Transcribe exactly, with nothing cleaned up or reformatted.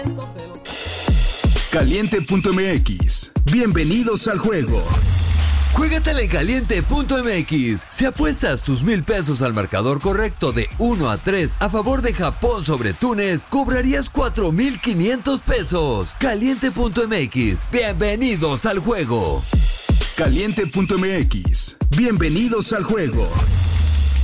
Caliente punto m x. Bienvenidos al juego. Juégatela en Caliente punto m x. Si apuestas tus mil pesos al marcador correcto de uno a tres a favor de Japón sobre Túnez, cobrarías cuatro mil quinientos pesos. Caliente punto m x. Bienvenidos al juego. Caliente punto m x. Bienvenidos al juego.